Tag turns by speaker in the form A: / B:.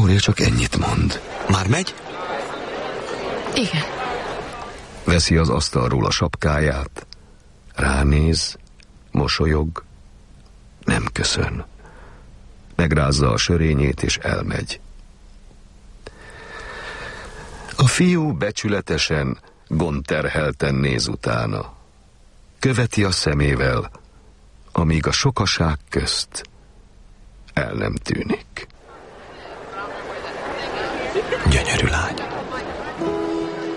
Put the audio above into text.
A: Glória csak ennyit mond.
B: Már megy?
C: Igen.
A: Veszi az asztalról a sapkáját, ránéz, mosolyog, nem köszön. Megrázza a sörényét és elmegy. A fiú becsületesen, gondterhelten néz utána. Követi a szemével, amíg a sokaság közt el nem tűnik.
B: Gyönyörű lány.